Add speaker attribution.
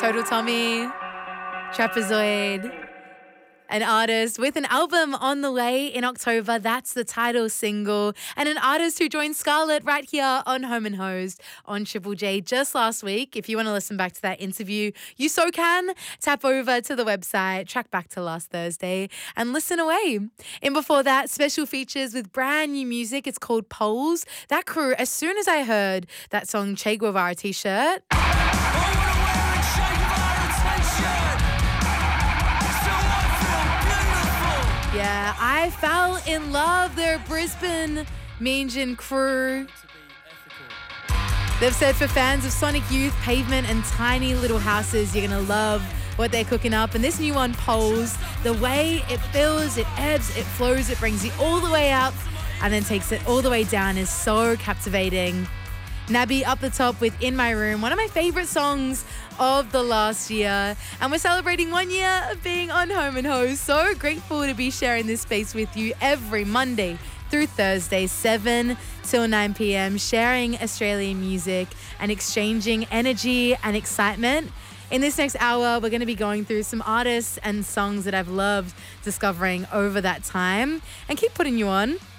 Speaker 1: Total Tommy, Trapezoid, an artist with an album on the way in October. That's the title single. And an artist who joined Scarlett right here on Home and Hosed on Triple J just last week. If you want to listen back to that interview, you so can. Tap over to the website, track back to last Thursday and listen away. And before that, special features with brand new music. It's called Poles. That crew, as soon as I heard that song Che Guevara t-shirt, yeah, I fell in love. They're Brisbane Meanjin crew. They've said for fans of Sonic Youth, Pavement and Tiny Little Houses, you're going to love what they're cooking up. And this new one, Poles, the way it fills, it ebbs, it flows, it brings you all the way up and then takes it all the way down is so captivating. Nabby up the top with In My Room, one of my favorite songs of the last year. And we're celebrating 1 year of being on Home and Hosed. So grateful to be sharing this space with you every Monday through Thursday, 7 till 9 p.m, sharing Australian music and exchanging energy and excitement. In this next hour, we're going to be going through some artists and songs that I've loved discovering over that time and keep putting you on.